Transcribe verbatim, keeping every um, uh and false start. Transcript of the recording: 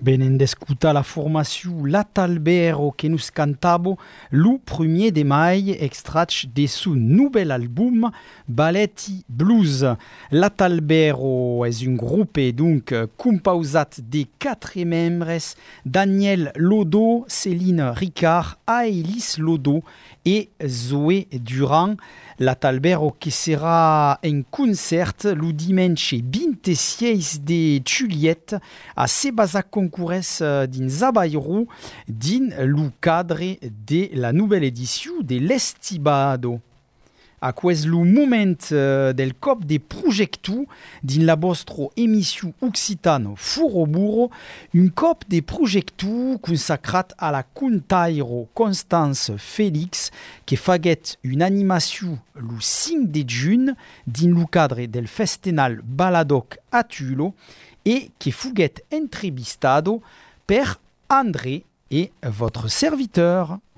Benen d'escutar la formació L'Atalbero que nous cantavo le premier de mai, extrait de son nouvel album Balletti Blues. L'Atalbero est un groupe donc composat de quatre membres: Daniel Lodo, Céline Ricard, Aélis Lodo et Zoé Durand. L'Atalbero qui sera en concert le dimanche vingt-six de juillet a Sebasa Concours din Zabairu din le cadre de la nouvelle édition de l'Estibado. A quest le moment uh, del cop de projectu din la vostra émission occitano Furoburo, un cop de projectu consacrat a la contairo Constance Félix que faguet une animation le cinq de juin din le cadre del Festenal Baladoc a Tulo et que fuguet entrevistado per André et votre serviteur.